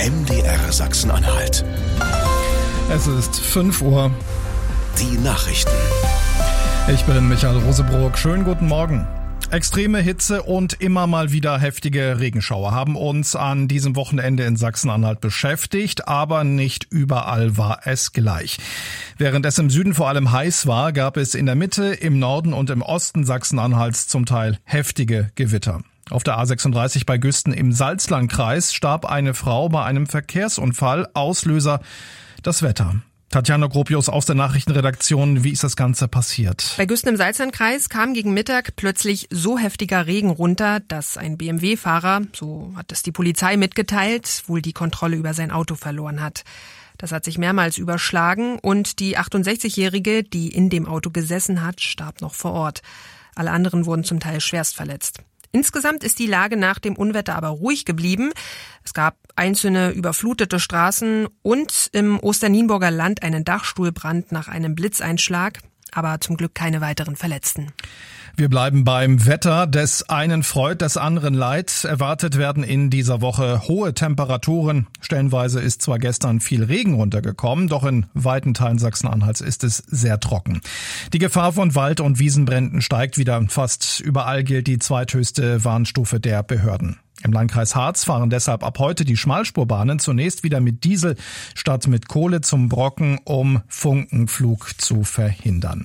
MDR Sachsen-Anhalt. Es ist 5 Uhr. Die Nachrichten. Ich bin Michael Rosebrock. Schönen guten Morgen. Extreme Hitze und immer mal wieder heftige Regenschauer haben uns an diesem Wochenende in Sachsen-Anhalt beschäftigt, aber nicht überall war es gleich. Während es im Süden vor allem heiß war, gab es in der Mitte, im Norden und im Osten Sachsen-Anhalts zum Teil heftige Gewitter. Auf der A36 bei Güsten im Salzlandkreis starb eine Frau bei einem Verkehrsunfall. Auslöser das Wetter. Tatjana Gropius aus der Nachrichtenredaktion. Wie ist das Ganze passiert? Bei Güsten im Salzlandkreis kam gegen Mittag plötzlich so heftiger Regen runter, dass ein BMW-Fahrer, so hat es die Polizei mitgeteilt, wohl die Kontrolle über sein Auto verloren hat. Das hat sich mehrmals überschlagen und die 68-Jährige, die in dem Auto gesessen hat, starb noch vor Ort. Alle anderen wurden zum Teil schwerst verletzt. Insgesamt ist die Lage nach dem Unwetter aber ruhig geblieben. Es gab einzelne überflutete Straßen und im Osternienburger Land einen Dachstuhlbrand nach einem Blitzeinschlag, aber zum Glück keine weiteren Verletzten. Wir bleiben beim Wetter. Des einen freut, des anderen leid. Erwartet werden in dieser Woche hohe Temperaturen. Stellenweise ist zwar gestern viel Regen runtergekommen, doch in weiten Teilen Sachsen-Anhalts ist es sehr trocken. Die Gefahr von Wald- und Wiesenbränden steigt wieder. Fast überall gilt die zweithöchste Warnstufe der Behörden. Im Landkreis Harz fahren deshalb ab heute die Schmalspurbahnen zunächst wieder mit Diesel statt mit Kohle zum Brocken, um Funkenflug zu verhindern.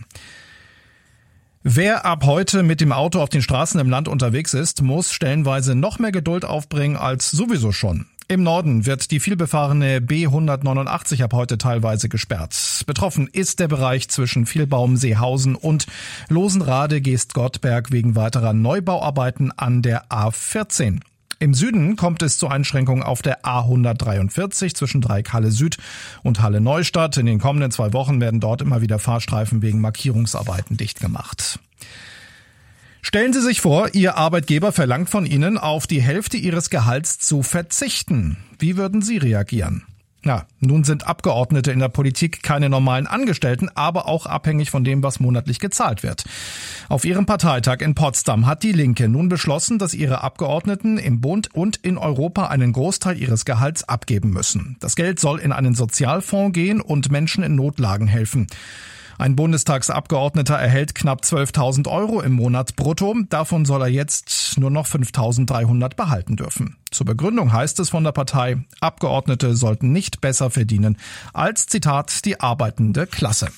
Wer ab heute mit dem Auto auf den Straßen im Land unterwegs ist, muss stellenweise noch mehr Geduld aufbringen als sowieso schon. Im Norden wird die vielbefahrene B189 ab heute teilweise gesperrt. Betroffen ist der Bereich zwischen Vielbaum, Seehausen und Losenrade-Geestgottberg wegen weiterer Neubauarbeiten an der A14. Im Süden kommt es zu Einschränkungen auf der A143 zwischen Dreieck-Halle Süd und Halle Neustadt. In den kommenden 2 Wochen werden dort immer wieder Fahrstreifen wegen Markierungsarbeiten dicht gemacht. Stellen Sie sich vor, Ihr Arbeitgeber verlangt von Ihnen, auf die Hälfte Ihres Gehalts zu verzichten. Wie würden Sie reagieren? Nun sind Abgeordnete in der Politik keine normalen Angestellten, aber auch abhängig von dem, was monatlich gezahlt wird. Auf ihrem Parteitag in Potsdam hat die Linke nun beschlossen, dass ihre Abgeordneten im Bund und in Europa einen Großteil ihres Gehalts abgeben müssen. Das Geld soll in einen Sozialfonds gehen und Menschen in Notlagen helfen. Ein Bundestagsabgeordneter erhält knapp 12.000 Euro im Monat brutto. Davon soll er jetzt nur noch 5.300 behalten dürfen. Zur Begründung heißt es von der Partei, Abgeordnete sollten nicht besser verdienen als, Zitat, die arbeitende Klasse.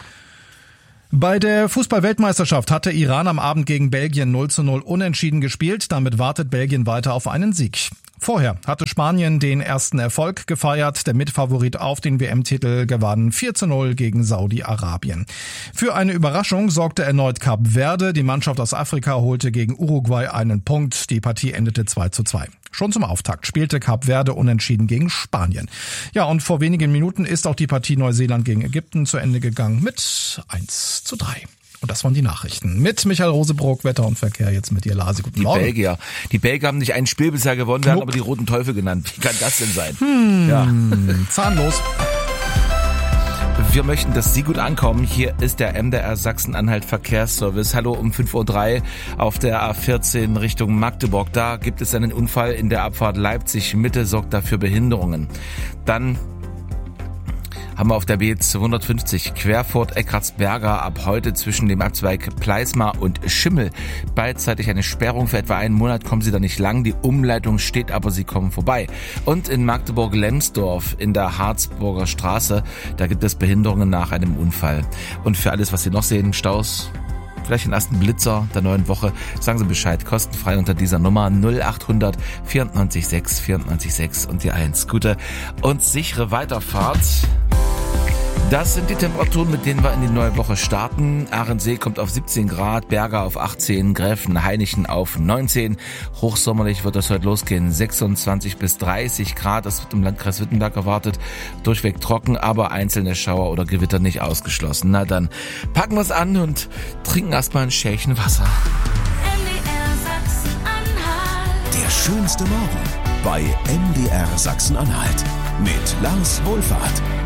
Bei der Fußball-Weltmeisterschaft hat der Iran am Abend gegen Belgien 0:0 unentschieden gespielt. Damit wartet Belgien weiter auf einen Sieg. Vorher hatte Spanien den ersten Erfolg gefeiert. Der Mitfavorit auf den WM-Titel gewann 4:0 gegen Saudi-Arabien. Für eine Überraschung sorgte erneut Kap Verde. Die Mannschaft aus Afrika holte gegen Uruguay einen Punkt. Die Partie endete 2:2. Schon zum Auftakt spielte Kap Verde unentschieden gegen Spanien. Ja, und vor wenigen Minuten ist auch die Partie Neuseeland gegen Ägypten zu Ende gegangen mit 1:3. Und das waren die Nachrichten. Mit Michael Rosebrock, Wetter und Verkehr, jetzt mit dir, Lasi. Guten Morgen. Die Belgier haben nicht ein Spiel bisher gewonnen, werden aber die Roten Teufel genannt. Wie kann das denn sein? Zahnlos. Wir möchten, dass Sie gut ankommen. Hier ist der MDR Sachsen-Anhalt Verkehrsservice. Hallo um 5:03 Uhr auf der A14 Richtung Magdeburg. Da gibt es einen Unfall in der Abfahrt Leipzig-Mitte, sorgt dafür Behinderungen. Dann haben wir auf der B250 Querfurt-Eckartsberger ab heute zwischen dem Abzweig Pleismar und Schimmel beidseitig eine Sperrung. Für etwa einen Monat kommen Sie da nicht lang. Die Umleitung steht, aber Sie kommen vorbei. Und in Magdeburg-Lemsdorf in der Harzburger Straße, da gibt es Behinderungen nach einem Unfall. Und für alles, was Sie noch sehen, Staus, vielleicht den ersten Blitzer der neuen Woche, sagen Sie Bescheid, kostenfrei unter dieser Nummer 0800 94 6 94 6 und die 1. Gute und sichere Weiterfahrt. Das sind die Temperaturen, mit denen wir in die neue Woche starten. Ahrensee kommt auf 17 Grad, Berga auf 18, Gräfenhainichen auf 19. Hochsommerlich wird es heute losgehen, 26 bis 30 Grad. Das wird im Landkreis Wittenberg erwartet. Durchweg trocken, aber einzelne Schauer oder Gewitter nicht ausgeschlossen. Na dann packen wir es an und trinken erstmal ein Schälchen Wasser. MDR Sachsen-Anhalt. Der schönste Morgen bei MDR Sachsen-Anhalt mit Lars Wohlfahrt.